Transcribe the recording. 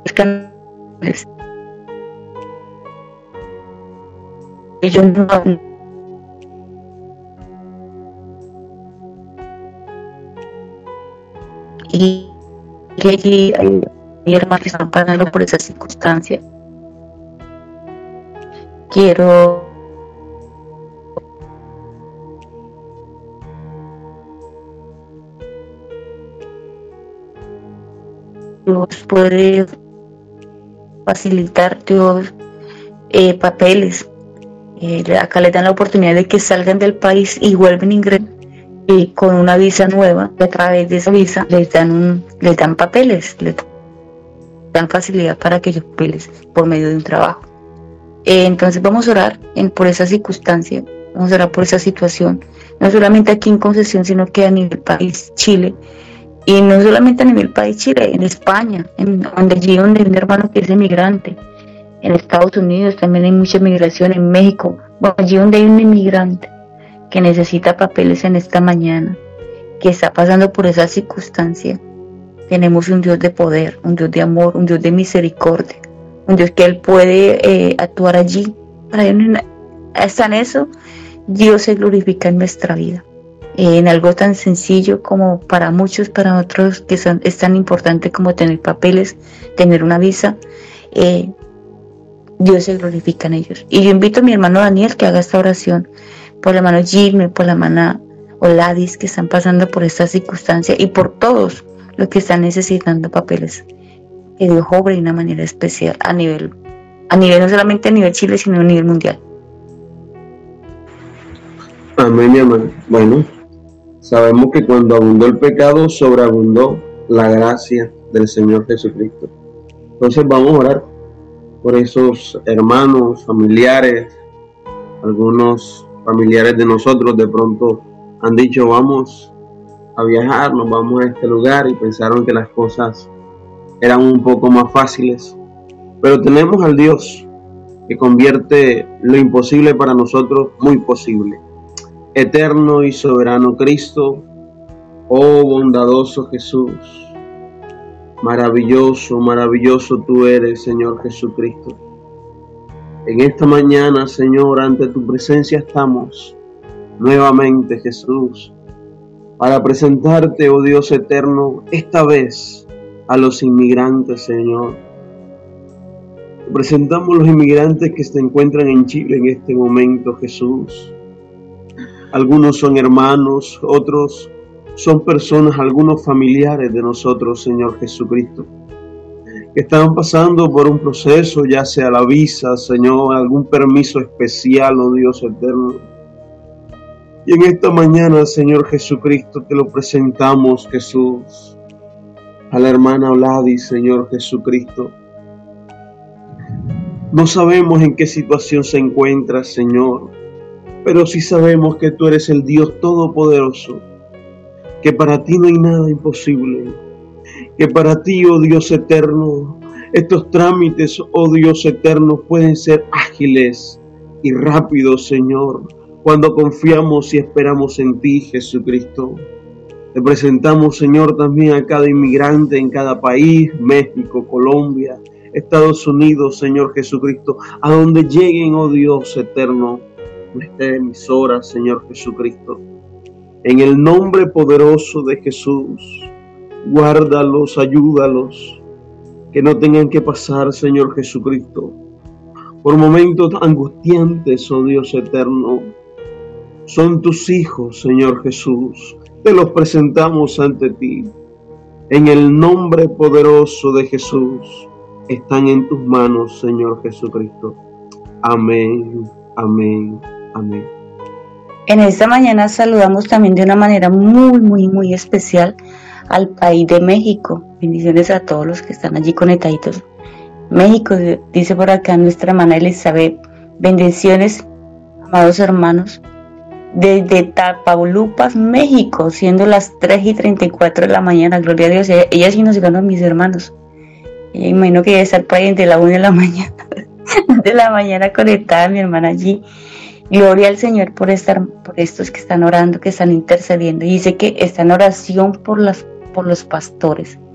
canales. Ellos no, y que allí hay hermanos que están pasando por esa circunstancia. Quiero Dios puede facilitar Dios papeles. Acá les dan la oportunidad de que salgan del país y vuelven a ingresar con una visa nueva. Y a través de esa visa les dan papeles, les dan facilidad para aquellos papeles por medio de un trabajo. Entonces vamos a orar por esa circunstancia, vamos a orar por esa situación, no solamente aquí en Concesión, sino que a nivel país, Chile, y no solamente a nivel país Chile, en España, allí donde hay un hermano que es emigrante, en Estados Unidos también hay mucha migración, en México, bueno, allí donde hay un inmigrante que necesita papeles en esta mañana, que está pasando por esa circunstancia, tenemos un Dios de poder, un Dios de amor, un Dios de misericordia, un Dios que Él puede actuar allí. Hasta en eso, Dios se glorifica en nuestra vida. En algo tan sencillo como para muchos, para otros que es tan importante como tener papeles, tener una visa, Dios se glorifica en ellos. Y yo invito a mi hermano Daniel que haga esta oración por el hermano Jimmy, por la hermana Oladis que están pasando por esta circunstancia y por todos los que están necesitando papeles. Que Dios obre de una manera especial a nivel no solamente a nivel Chile, sino a nivel mundial. Amén, mi hermano. Bueno, sabemos que cuando abundó el pecado, sobreabundó la gracia del Señor Jesucristo. Entonces vamos a orar por esos hermanos, familiares. Algunos familiares de nosotros de pronto han dicho, vamos a viajar, nos vamos a este lugar, y pensaron que las cosas eran un poco más fáciles. Pero tenemos al Dios que convierte lo imposible para nosotros muy posible. Eterno y soberano Cristo, oh bondadoso Jesús, maravilloso, maravilloso tú eres, Señor Jesucristo. En esta mañana, Señor, ante tu presencia estamos nuevamente, Jesús, para presentarte, oh Dios eterno, esta vez a los inmigrantes, Señor. Presentamos los inmigrantes que se encuentran en Chile en este momento, Jesús. Algunos son hermanos, otros son personas, algunos familiares de nosotros, Señor Jesucristo, que están pasando por un proceso, ya sea la visa, Señor, algún permiso especial, oh Dios eterno. Y en esta mañana, Señor Jesucristo, te lo presentamos, Jesús, a la hermana Oladis, Señor Jesucristo. No sabemos en qué situación se encuentra, Señor, pero sí sabemos que tú eres el Dios Todopoderoso, que para ti no hay nada imposible, que para ti, oh Dios eterno, estos trámites, oh Dios eterno, pueden ser ágiles y rápidos, Señor, cuando confiamos y esperamos en ti, Jesucristo. Te presentamos, Señor, también a cada inmigrante en cada país, México, Colombia, Estados Unidos, Señor Jesucristo, a donde lleguen, oh Dios eterno, nuestra emisora, Señor Jesucristo. En el nombre poderoso de Jesús, guárdalos, ayúdalos, que no tengan que pasar, Señor Jesucristo, por momentos angustiantes, oh Dios eterno. Son tus hijos, Señor Jesús, te los presentamos ante ti. En el nombre poderoso de Jesús, están en tus manos, Señor Jesucristo. Amén, amén, amén. En esta mañana saludamos también de una manera muy, muy, muy especial al país de México. Bendiciones a todos los que están allí conectaditos. México, dice por acá nuestra hermana Elizabeth. Bendiciones, amados hermanos, desde Tapaulipas, México, siendo las 3:34 de la mañana. Gloria a Dios. Ella sí nos ganó, mis hermanos. Imagino que debe estar por ahí entre la 1 de la mañana, de la mañana conectada, mi hermana allí. Gloria al Señor por estos que están orando, que están intercediendo. Y dice que está en oración por los pastores.